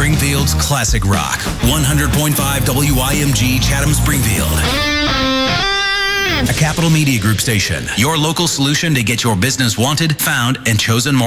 Springfield's classic rock. 100.5 WIMG Chatham Springfield. A Capital Media Group station. Your local solution to get your business wanted, found, and chosen more.